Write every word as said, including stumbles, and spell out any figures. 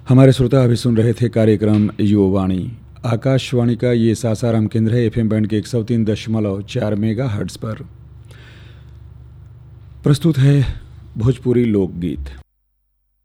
हमारे श्रोता अभी सुन रहे थे कार्यक्रम युवावाणी। आकाशवाणी का ये सासाराम केंद्र है। एफएम बैंड के एक सौ तीन दशमलव चार मेगा हर्ट्ज पर प्रस्तुत है भोजपुरी लोकगीत।